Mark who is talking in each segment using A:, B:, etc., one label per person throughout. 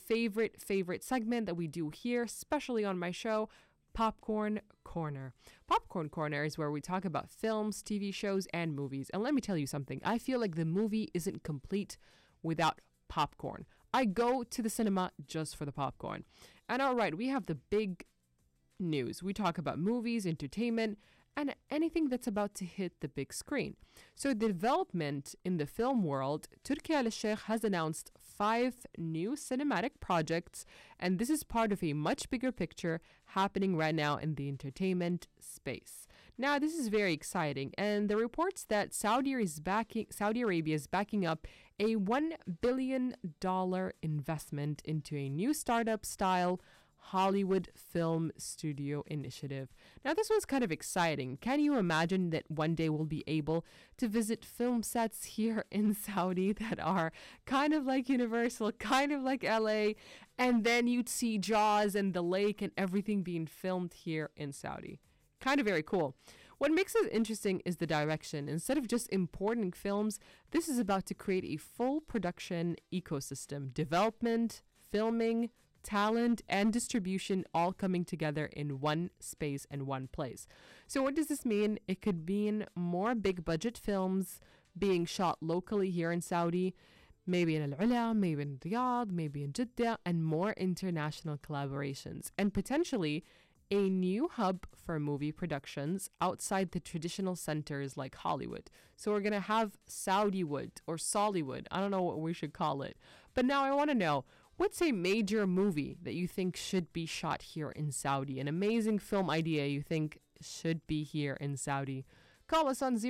A: favorite segment that we do here, especially on my show, Popcorn Corner. Popcorn Corner is where we talk about films, TV shows, and movies. And let me tell you something. I feel like the movie isn't complete without popcorn. I go to the cinema just for the popcorn. And all right, we have the big news. We talk about movies, entertainment, and anything that's about to hit the big screen. So the development in the film world, Turki Al Sheikh has announced 5 new cinematic projects, and this is part of a much bigger picture happening right now in the entertainment space. Now, this is very exciting, and the reports that Saudi Arabia is backing up a $1 billion investment into a new startup style Hollywood Film Studio initiative. Now, this one's kind of exciting. Can you imagine that one day we'll be able to visit film sets here in Saudi that are kind of like Universal, kind of like LA, and then you'd see Jaws and the lake and everything being filmed here in Saudi? Kind of very cool. What makes it interesting is the direction. Instead of just importing films, this is about to create a full production ecosystem, development, filming, talent, and distribution all coming together in one space and one place. So what does this mean? It could mean more big budget films being shot locally here in Saudi, maybe in Al-Ula, maybe in Riyadh, maybe in Jeddah, and more international collaborations, and potentially a new hub for movie productions outside the traditional centers like Hollywood. So we're going to have Saudiwood or Sollywood. I don't know what we should call it. But now I want to know, what's a major movie that you think should be shot here in Saudi? An amazing film idea you think should be here in Saudi? Call us on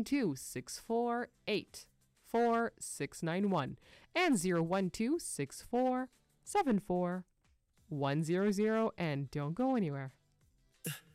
A: 012-648-4691 and 012-6474100, and don't go anywhere.